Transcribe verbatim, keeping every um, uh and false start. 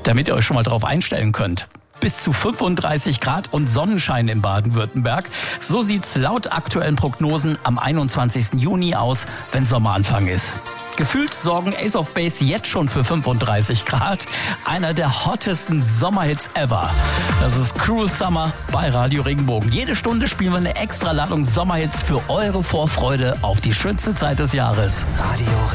damit ihr euch schon mal drauf einstellen könnt. Bis zu fünfunddreißig Grad und Sonnenschein in Baden-Württemberg. So sieht's laut aktuellen Prognosen am einundzwanzigsten Juni aus, wenn Sommeranfang ist. Gefühlt sorgen Ace of Base jetzt schon für fünfunddreißig Grad. Einer der hottesten Sommerhits ever. Das ist Cruel Summer bei Radio Regenbogen. Jede Stunde spielen wir eine extra Ladung Sommerhits für eure Vorfreude auf die schönste Zeit des Jahres. Radio